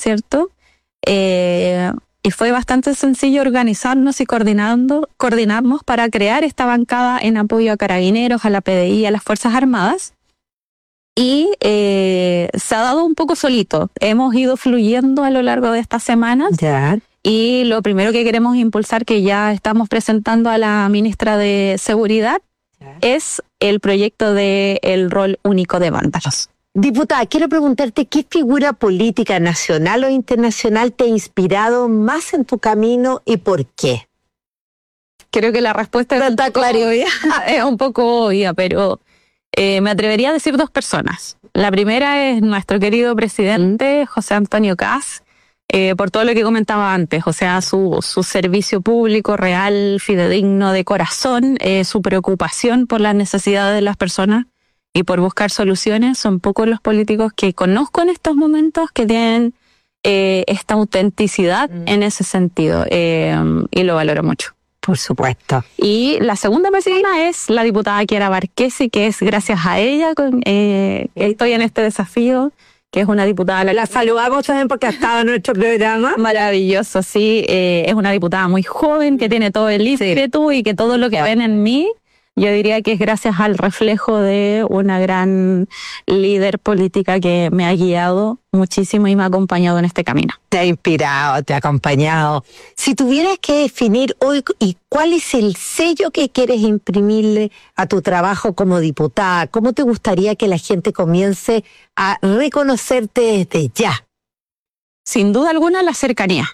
¿cierto? Y fue bastante sencillo organizarnos y coordinarnos para crear esta bancada en apoyo a Carabineros, a la PDI y a las Fuerzas Armadas. Y se ha dado un poco solito. Hemos ido fluyendo a lo largo de estas semanas. Ya. Y lo primero que queremos impulsar, que ya estamos presentando a la ministra de Seguridad, es el proyecto del rol único de vándalos. Diputada, quiero preguntarte, ¿qué figura política nacional o internacional te ha inspirado más en tu camino y por qué? Creo que la respuesta es un poco obvia, pero me atrevería a decir 2 personas. La primera es nuestro querido presidente, José Antonio Kast, por todo lo que comentaba antes, o sea, su servicio público real, fidedigno, de corazón, su preocupación por las necesidades de las personas y por buscar soluciones. Son pocos los políticos que conozco en estos momentos que tienen esta autenticidad en ese sentido, y lo valoro mucho. Por supuesto. Y la segunda persona es la diputada Chiara Marchesi, que es gracias a ella que estoy en este desafío, que es una diputada... La saludamos también porque ha estado en nuestro programa. Maravilloso, sí. Es una diputada muy joven, que tiene todo el ímpetu y que todo lo que ven en mí, yo diría que es gracias al reflejo de una gran líder política que me ha guiado muchísimo y me ha acompañado en este camino. Te ha inspirado, te ha acompañado. Si tuvieras que definir hoy y cuál es el sello que quieres imprimirle a tu trabajo como diputada, ¿cómo te gustaría que la gente comience a reconocerte desde ya? Sin duda alguna, la cercanía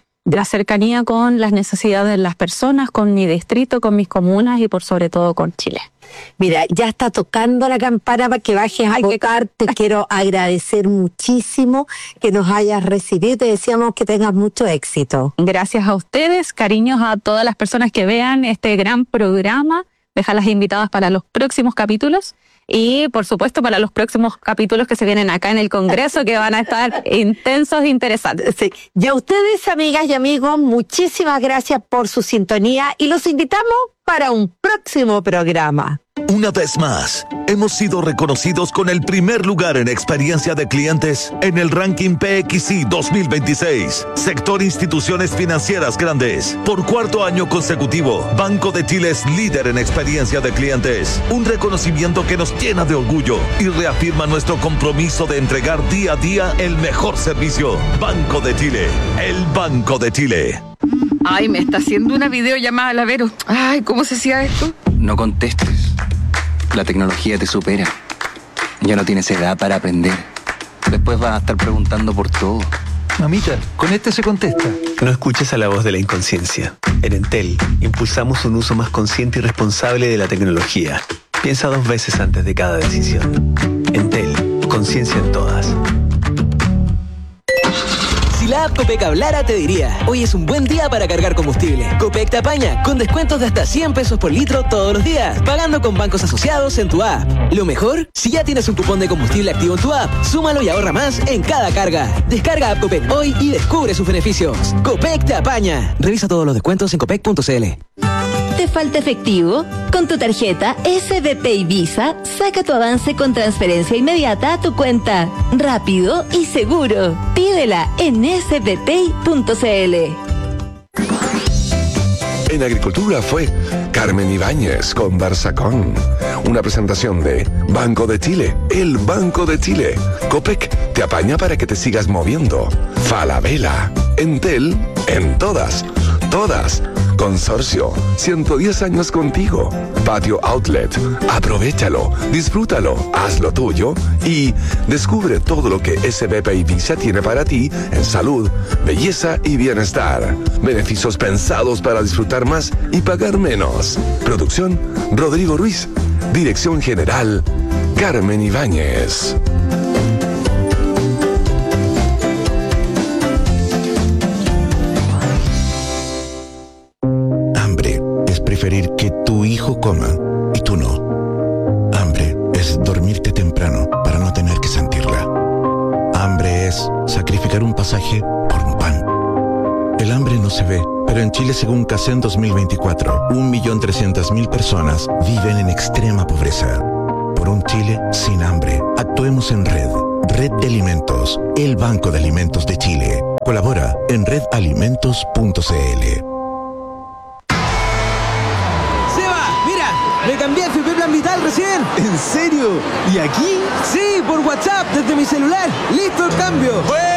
con las necesidades de las personas, con mi distrito, con mis comunas y por sobre todo con Chile. Mira, ya está tocando la campana para que bajes a votar. Te quiero agradecer muchísimo que nos hayas recibido. Te deseamos que tengas mucho éxito. Gracias a ustedes, cariños a todas las personas que vean este gran programa. Dejarlas invitadas para los próximos capítulos. Y, por supuesto, para los próximos capítulos que se vienen acá en el Congreso, que van a estar intensos e interesantes. Sí. Y a ustedes, amigas y amigos, muchísimas gracias por su sintonía y los invitamos para un próximo programa. Una vez más, hemos sido reconocidos con el primer lugar en experiencia de clientes en el ranking PXI 2026. Sector Instituciones Financieras Grandes. Por 4º año consecutivo, Banco de Chile es líder en experiencia de clientes. Un reconocimiento que nos llena de orgullo y reafirma nuestro compromiso de entregar día a día el mejor servicio. Banco de Chile, el Banco de Chile. Ay, me está haciendo una videollamada la Vero. Ay, ¿cómo se hacía esto? No contestes. La tecnología te supera. Ya no tienes edad para aprender. Después vas a estar preguntando por todo. Mamita, con este se contesta. No escuches a la voz de la inconsciencia. En Entel, impulsamos un uso más consciente y responsable de la tecnología. Piensa 2 veces antes de cada decisión. Entel, conciencia en todas. Si la app Copec hablara, te diría: hoy es un buen día para cargar combustible. Copec te apaña con descuentos de hasta 100 pesos por litro todos los días, pagando con bancos asociados en tu app. Lo mejor, si ya tienes un cupón de combustible activo en tu app, súmalo y ahorra más en cada carga. Descarga app Copec hoy y descubre sus beneficios. Copec te apaña. Revisa todos los descuentos en copec.cl. ¿Te falta efectivo? Con tu tarjeta SBP y Visa, saca tu avance con transferencia inmediata a tu cuenta. Rápido y seguro. Pídela en sbpay.cl. En Agricultura fue Carmen Ibáñez conversa con una presentación de Banco de Chile, el Banco de Chile. Copec te apaña para que te sigas moviendo. Falabella, Entel, en todas. Consorcio, 110 años contigo. Patio Outlet, aprovéchalo, disfrútalo, haz lo tuyo y descubre todo lo que SBP y Visa tiene para ti en salud, belleza y bienestar. Beneficios pensados para disfrutar más y pagar menos. Producción, Rodrigo Ruiz. Dirección General, Carmen Ibáñez. Preferir que tu hijo coma y tú no. Hambre es dormirte temprano para no tener que sentirla. Hambre es sacrificar un pasaje por un pan. El hambre no se ve, pero en Chile, según CACEN 2024, 1.300.000 personas viven en extrema pobreza. Por un Chile sin hambre, actuemos en red. Red de Alimentos, el Banco de Alimentos de Chile. Colabora en redalimentos.cl. ¡Seba! ¡Mira! Me cambié a FP Plan Vital recién. ¿En serio? ¿Y aquí? Sí, por WhatsApp, desde mi celular. ¡Listo el cambio!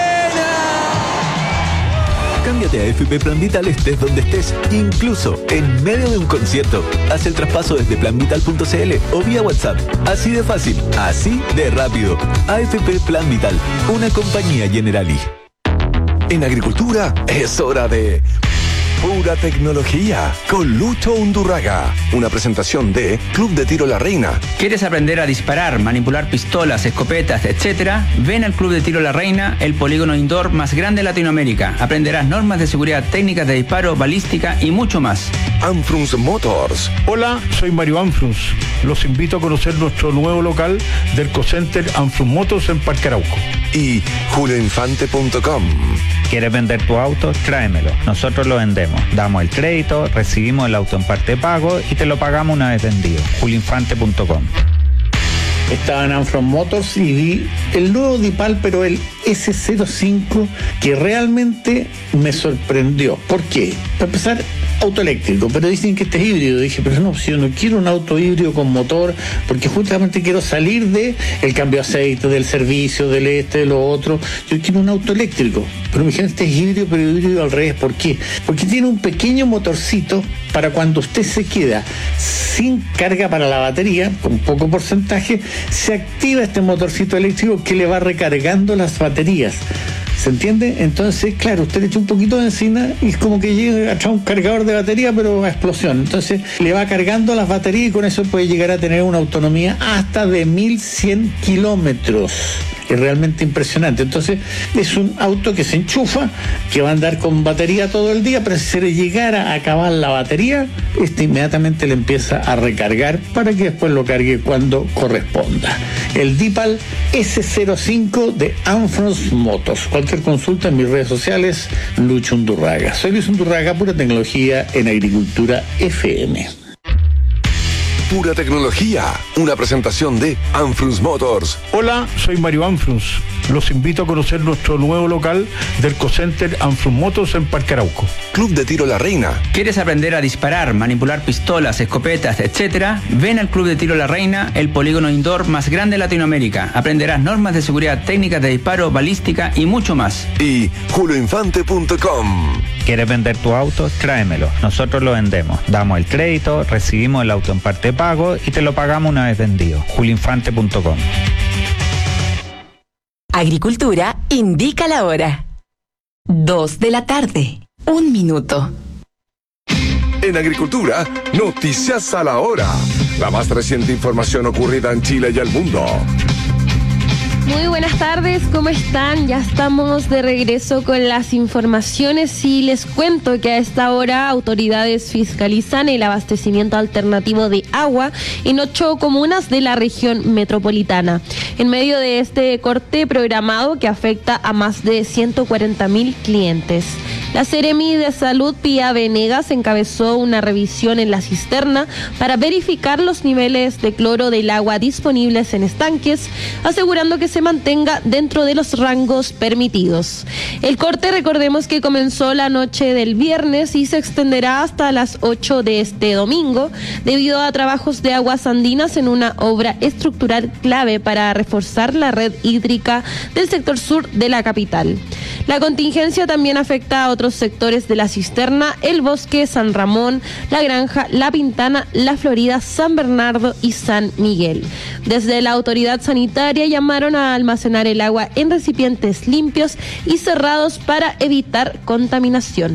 Cámbiate a FP Plan Vital estés donde estés, incluso en medio de un concierto. Haz el traspaso desde planvital.cl o vía WhatsApp. Así de fácil, así de rápido. AFP Plan Vital, una compañía Generali. En agricultura es hora de pura tecnología con Lucho Undurraga. Una presentación de Club de Tiro La Reina. ¿Quieres aprender a disparar, manipular pistolas, escopetas, etcétera? Ven al Club de Tiro La Reina, el polígono indoor más grande de Latinoamérica. Aprenderás normas de seguridad, técnicas de disparo, balística y mucho más. Anfrunz Motors. Hola, soy Mario Anfrunz. Los invito a conocer nuestro nuevo local del Cocenter Anfrunz Motors en Parque Arauco. Y julioinfante.com. ¿Quieres vender tu auto? Tráemelo. Nosotros lo vendemos. Damos el crédito, recibimos el auto en parte de pago y te lo pagamos una vez vendido. julioinfante.com. Estaba en Anfrunz Motors y vi el nuevo Dipal, pero el S05, que realmente me sorprendió. ¿Por qué? Para empezar, auto eléctrico, pero dicen que este es híbrido. Dije, pero no, si yo no quiero un auto híbrido con motor, porque justamente quiero salir de el cambio de aceite, del servicio, de lo otro. Yo quiero un auto eléctrico. Pero me dijeron, este es híbrido, pero híbrido al revés. ¿Por qué? Porque tiene un pequeño motorcito para cuando usted se queda sin carga para la batería, con poco porcentaje, se activa este motorcito eléctrico que le va recargando las baterías. ¿Se entiende? Entonces, claro, usted le echa un poquito de encina y es como que llega a echar un cargador de batería, pero a explosión. Entonces, le va cargando las baterías y con eso puede llegar a tener una autonomía hasta de 1100 kilómetros. Es realmente impresionante. Entonces, es un auto que se enchufa, que va a andar con batería todo el día, pero si se le llegara a acabar la batería, inmediatamente le empieza a recargar para que después lo cargue cuando corresponda. El Dipal S05 de Anfrunz Motors. Cualquier consulta en mis redes sociales, Lucho Undurraga. Soy Luis Undurraga, pura tecnología en Agricultura FM. Pura tecnología, una presentación de Anfrunz Motors. Hola, soy Mario Anfrunz. Los invito a conocer nuestro nuevo local del Cocenter Anfrunz Motors en Parque Arauco. Club de Tiro La Reina. ¿Quieres aprender a disparar, manipular pistolas, escopetas, etcétera? Ven al Club de Tiro La Reina, el polígono indoor más grande de Latinoamérica. Aprenderás normas de seguridad, técnicas de disparo, balística y mucho más. Y julioinfante.com. ¿Quieres vender tu auto? Tráemelo. Nosotros lo vendemos. Damos el crédito, recibimos el auto en parte de pago y te lo pagamos una vez vendido. julioinfante.com. Agricultura indica la hora. 2 de la tarde. 1 minuto. En Agricultura, noticias a la hora. La más reciente información ocurrida en Chile y el mundo. Muy buenas tardes, ¿cómo están? Ya estamos de regreso con las informaciones y les cuento que a esta hora autoridades fiscalizan el abastecimiento alternativo de agua en 8 comunas de la región metropolitana. En medio de este corte programado que afecta a más de 140.000 clientes. La Seremi de Salud, Pía Venegas, encabezó una revisión en la cisterna para verificar los niveles de cloro del agua disponibles en estanques, asegurando que se mantenga dentro de los rangos permitidos. El corte, recordemos que comenzó la noche del viernes y se extenderá hasta las 8 de este domingo, debido a trabajos de aguas andinas en una obra estructural clave para reforzar la red hídrica del sector sur de la capital. La contingencia también afecta a otros sectores de la cisterna, el Bosque, San Ramón, La Granja, La Pintana, La Florida, San Bernardo y San Miguel. Desde la autoridad sanitaria llamaron a almacenar el agua en recipientes limpios y cerrados para evitar contaminación.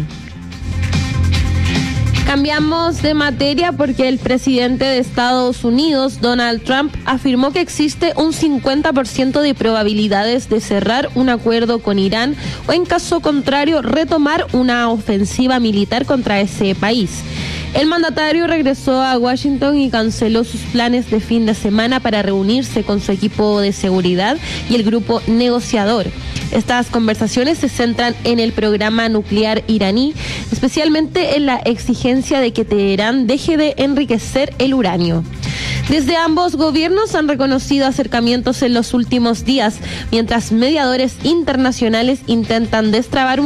Cambiamos de materia porque el presidente de Estados Unidos, Donald Trump, afirmó que existe un 50% de probabilidades de cerrar un acuerdo con Irán o, en caso contrario, retomar una ofensiva militar contra ese país. El mandatario regresó a Washington y canceló sus planes de fin de semana para reunirse con su equipo de seguridad y el grupo negociador. Estas conversaciones se centran en el programa nuclear iraní, especialmente en la exigencia de que Teherán deje de enriquecer el uranio. Desde ambos gobiernos han reconocido acercamientos en los últimos días, mientras mediadores internacionales intentan destrabar